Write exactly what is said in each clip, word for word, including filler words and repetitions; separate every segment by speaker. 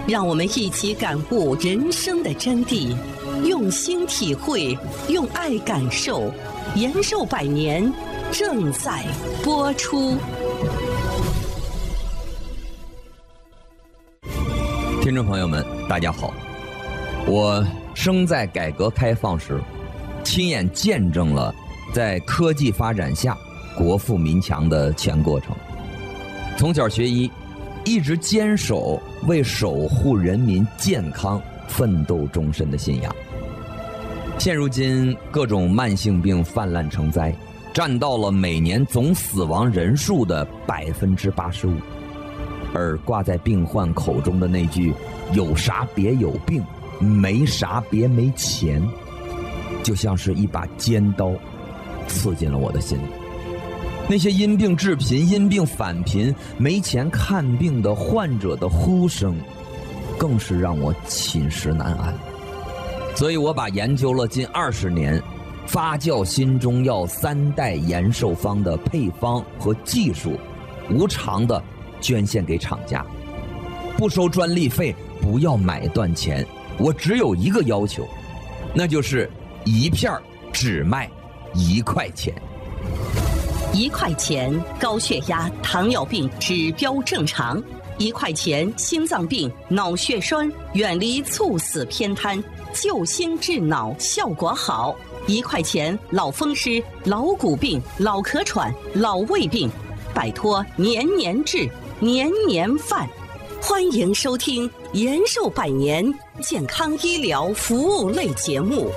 Speaker 1: 让我们一起感悟人生的真谛，用心体会，用爱感受。延寿百年，正在播出。
Speaker 2: 听众朋友们，大家好，我生在改革开放时，亲眼见证了在科技发展下国富民强的全过程。从小学医，一直坚守为守护人民健康奋斗终身的信仰。现如今各种慢性病泛滥成灾，占到了每年总死亡人数的百分之八十五。而挂在病患口中的那句“有啥别有病，没啥别没钱”，就像是一把尖刀，刺进了我的心里。那些因病致贫、因病返贫、没钱看病的患者的呼声，更是让我寝食难安。所以我把研究了近二十年发酵新中药三代延寿方的配方和技术，无偿的捐献给厂家，不收专利费，不要买断钱。我只有一个要求，那就是一片只卖一块钱。
Speaker 1: 一块钱高血压、糖尿病指标正常；一块钱心脏病、脑血栓远离猝死偏瘫，救心治脑效果好；一块钱老风湿、老骨病、老咳喘、老胃病，摆脱年年治、年年犯。欢迎收听延寿百年健康医疗服务类节目。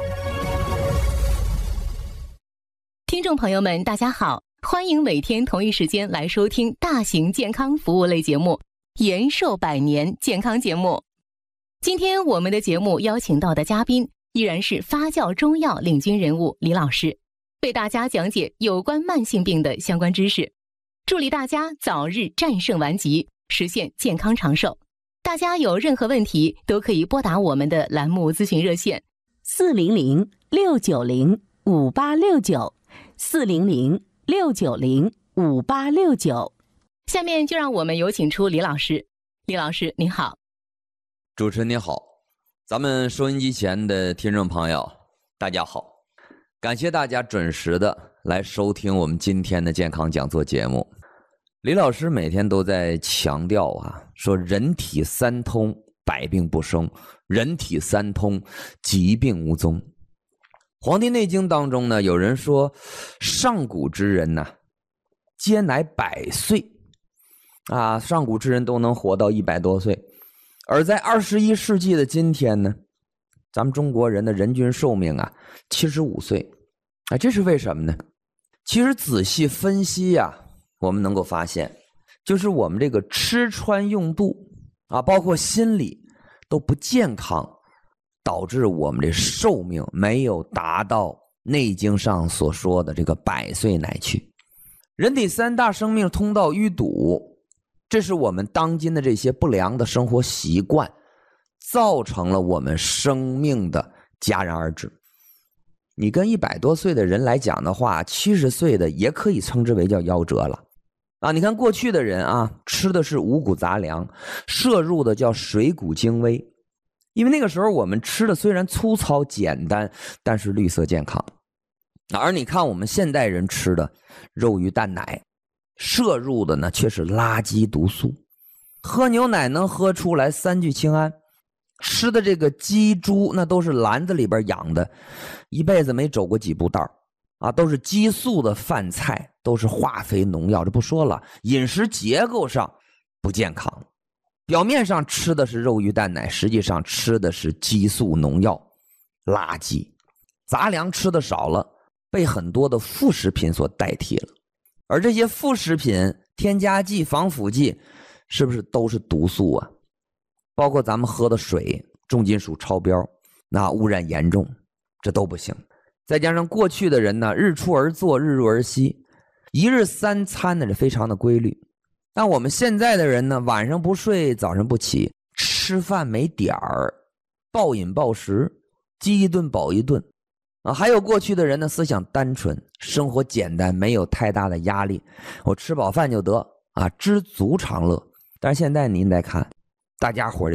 Speaker 3: 听众朋友们，大家好，欢迎每天同一时间来收听大型健康服务类节目延寿百年健康节目。今天我们的节目邀请到的嘉宾依然是发酵中药领军人物李老师，为大家讲解有关慢性病的相关知识，助力大家早日战胜顽疾，实现健康长寿。大家有任何问题都可以拨打我们的栏目咨询热线
Speaker 4: 四零零六九零五八六九四零零六九零五八六九。
Speaker 3: 下面就让我们有请出李老师。李老师您好。
Speaker 2: 主持人您好，咱们收音机前的听众朋友大家好，感谢大家准时的来收听我们今天的健康讲座节目。李老师每天都在强调啊，说人体三通，百病不生；人体三通，疾病无踪。黄帝内经当中呢，有人说上古之人呢、啊，皆乃百岁啊，上古之人都能活到一百多岁。而在二十一世纪的今天呢，咱们中国人的人均寿命啊七十五岁。啊，这是为什么呢？其实仔细分析呀、啊，我们能够发现，就是我们这个吃穿用度啊，包括心理都不健康，导致我们这寿命没有达到内经上所说的这个百岁乃去。人体三大生命通道淤堵，这是我们当今的这些不良的生活习惯造成了我们生命的戛然而止。你跟一百多岁的人来讲的话，七十岁的也可以称之为叫夭折了啊！你看过去的人啊，吃的是五谷杂粮，摄入的叫水谷精微，因为那个时候我们吃的虽然粗糙简单，但是绿色健康。而你看我们现代人吃的肉鱼蛋奶，摄入的呢却是垃圾毒素。喝牛奶能喝出来三聚氰胺，吃的这个鸡猪那都是篮子里边养的，一辈子没走过几步道啊，都是激素的饭菜，都是化肥农药，这不说了，饮食结构上不健康。表面上吃的是肉鱼蛋奶，实际上吃的是激素农药垃圾。杂粮吃的少了，被很多的副食品所代替了。而这些副食品、添加剂、防腐剂是不是都是毒素啊？包括咱们喝的水，重金属超标，那污染严重，这都不行。再加上过去的人呢，日出而作，日入而息，一日三餐呢是非常的规律。但我们现在的人呢，晚上不睡，早上不起，吃饭没点儿，暴饮暴食，饥一顿饱一顿啊。还有过去的人呢，思想单纯，生活简单，没有太大的压力，我吃饱饭就得啊，知足常乐。但是现在您再看，大家伙